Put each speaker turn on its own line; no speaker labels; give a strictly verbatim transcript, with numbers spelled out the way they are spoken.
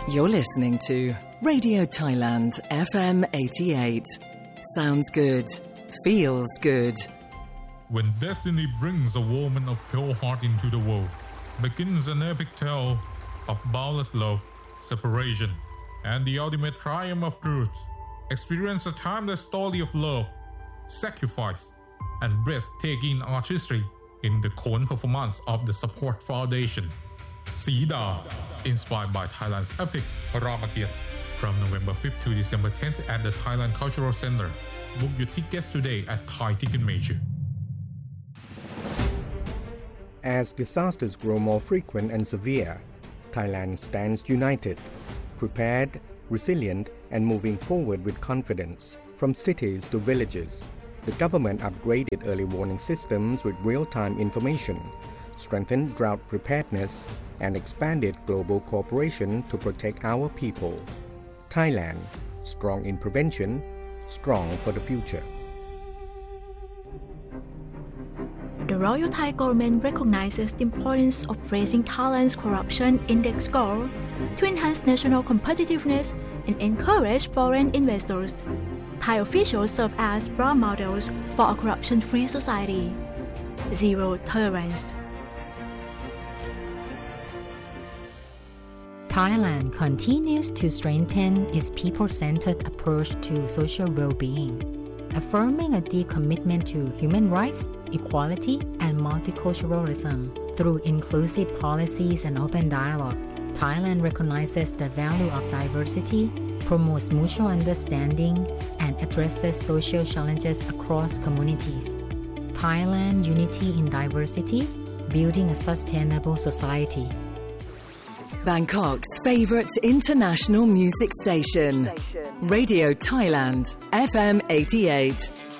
You're listening to Radio Thailand F M eighty-eight. Sounds good. Feels good.
When destiny brings a woman of pure heart into the world, begins an epic tale of boundless love, separation, and the ultimate triumph of truth. Experience a timeless story of love, sacrifice, and breathtaking artistry in the Khon performance of the Support Foundation. Sida, inspired by Thailand's epic Ramakiat, from November fifth to December tenth at the Thailand Cultural Center. Book your tickets today at Thai Ticketmaster.
As disasters grow more frequent and severe, Thailand stands united, prepared, resilient, and moving forward with confidence. From cities to villages, the government upgraded early warning systems with real-time information, strengthened drought preparedness, and expanded global cooperation to protect our people. Thailand, strong in prevention, strong for the future.
The Royal Thai government recognizes the importance of raising Thailand's corruption index score to enhance national competitiveness and encourage foreign investors. Thai officials serve as role models for a corruption-free society. Zero tolerance.
Thailand continues to strengthen its people-centered approach to social well-being, affirming a deep commitment to human rights, equality, and multiculturalism. Through inclusive policies and open dialogue, Thailand recognizes the value of diversity, promotes mutual understanding, and addresses social challenges across communities. Thailand Unity in Diversity, building a sustainable society.
Bangkok's favourite international music station, Radio Thailand F M eighty-eight.